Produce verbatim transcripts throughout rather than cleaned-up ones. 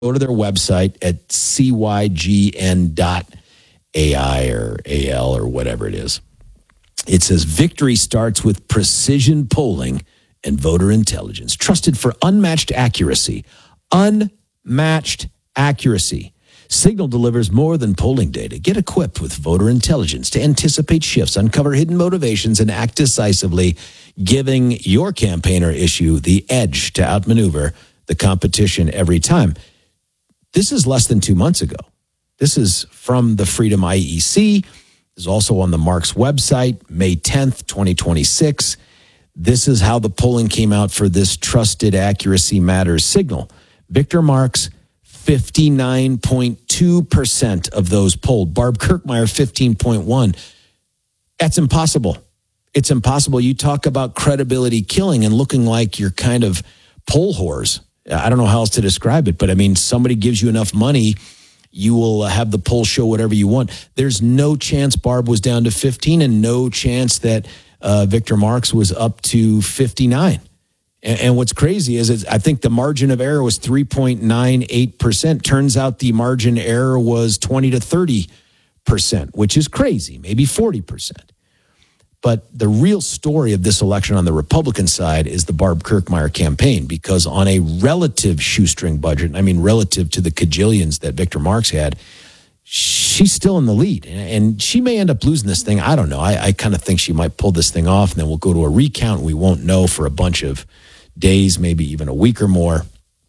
go to their website at C Y G N dot A I or A L or whatever it is. It says victory starts with precision polling and voter intelligence, trusted for unmatched accuracy. Unmatched accuracy. Signal delivers more than polling data. Get equipped with voter intelligence to anticipate shifts, uncover hidden motivations, and act decisively, giving your campaign or issue the edge to outmaneuver the competition every time. This is less than two months ago. This is from the Freedom I E C. This is also on the Marks website, May tenth, twenty twenty-six. This is how the polling came out for this Trusted Accuracy Matters signal. Victor Marks, fifty-nine point two percent of those polled. Barb Kirkmeyer, fifteen point one. That's impossible. It's impossible. You talk about credibility killing and looking like you're kind of poll whores. I don't know how else to describe it, but I mean, somebody gives you enough money, you will have the poll show whatever you want. There's no chance Barb was down to fifteen and no chance that uh, Victor Marks was up to fifty-nine. And, and what's crazy is, is I think the margin of error was three point nine eight percent. Turns out the margin error was twenty to thirty percent, which is crazy, maybe forty percent. But the real story of this election on the Republican side is the Barb Kirkmeyer campaign, because on a relative shoestring budget, I mean relative to the cajillions that Victor Marks had, she's still in the lead. And she may end up losing this thing. I don't know. I, I kind of think she might pull this thing off, and then we'll go to a recount, and we won't know for a bunch of days, maybe even a week or more.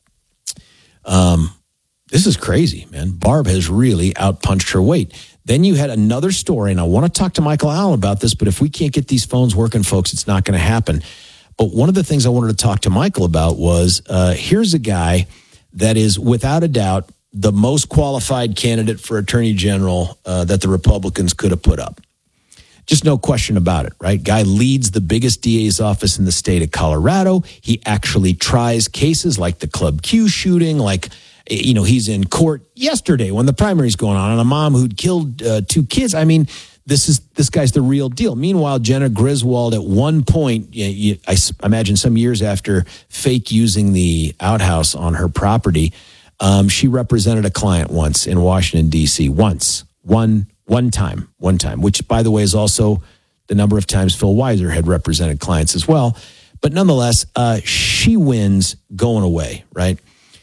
Um, this is crazy, man. Barb has really outpunched her weight. Then you had another story, and I want to talk to Michael Allen about this, but if we can't get these phones working, folks, it's not going to happen. But one of the things I wanted to talk to Michael about was, uh, here's a guy that is, without a doubt, the most qualified candidate for Attorney General uh, that the Republicans could have put up. Just no question about it, right? Guy leads the biggest D A's office in the state of Colorado. He actually tries cases like the Club Q shooting, like, you know, he's in court yesterday when the primary's going on, and a mom who'd killed uh, two kids. I mean, this is this guy's the real deal. Meanwhile, Jenna Griswold, at one point, you know, you, I imagine some years after fake using the outhouse on her property, um, she represented a client once in Washington, D C Once, one one time, one time, which, by the way, is also the number of times Phil Weiser had represented clients as well. But nonetheless, uh, she wins going away, right?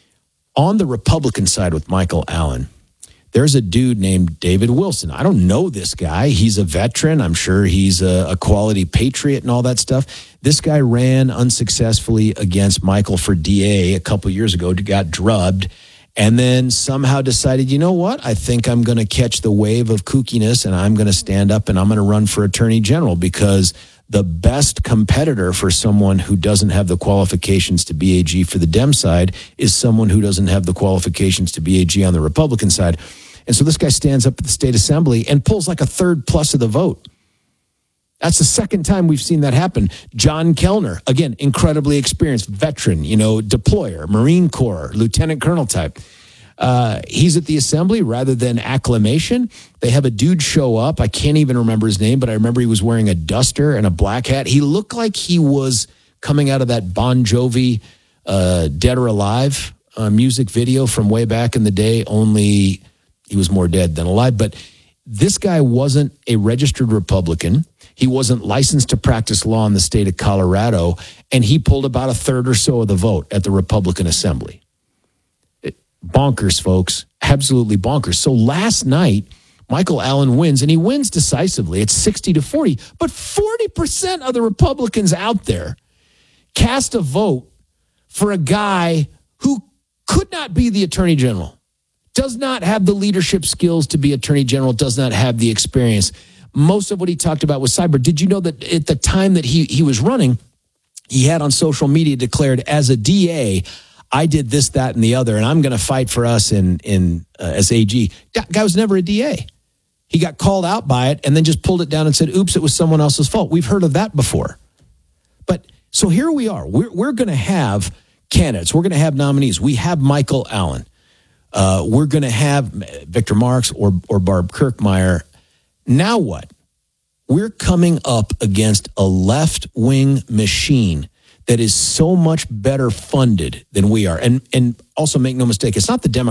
On the Republican side with Michael Allen, there's a dude named David Wilson. I don't know this guy. He's a veteran. I'm sure he's a, a quality patriot and all that stuff. This guy ran unsuccessfully against Michael for D A a couple years ago, got drubbed, and then somehow decided, you know what? I think I'm going to catch the wave of kookiness, and I'm going to stand up and I'm going to run for Attorney General, because the best competitor for someone who doesn't have the qualifications to be A G for the Dem side is someone who doesn't have the qualifications to be A G on the Republican side. And so this guy stands up at the state assembly and pulls like a third plus of the vote. That's the second time we've seen that happen. John Kellner, again, incredibly experienced veteran, you know, deployer, Marine Corps, lieutenant colonel type. Uh, he's at the assembly rather than acclamation. They have a dude show up. I can't even remember his name, but I remember he was wearing a duster and a black hat. He looked like he was coming out of that Bon Jovi uh, Dead or Alive uh, music video from way back in the day, only he was more dead than alive. But this guy wasn't a registered Republican. He wasn't licensed to practice law in the state of Colorado, and he pulled about a third or so of the vote at the Republican Assembly. Bonkers, folks. Absolutely bonkers. So last night, Michael Allen wins, and he wins decisively. It's sixty to forty. But forty percent of the Republicans out there cast a vote for a guy who could not be the Attorney General, does not have the leadership skills to be Attorney General, does not have the experience. Most of what he talked about was cyber. Did you know that at the time that he, he was running, he had on social media declared, as a D A, I did this, that, and the other, and I'm going to fight for us in in uh, as A G. That guy was never a D A. He got called out by it and then just pulled it down and said, oops, it was someone else's fault. We've heard of that before. But so here we are. We're, we're going to have candidates. We're going to have nominees. We have Michael Allen. Uh, we're going to have Victor Marks or, or Barb Kirkmeyer. Now what? We're coming up against a left-wing machine that is so much better funded than we are. And and also make no mistake, it's not the Democrats.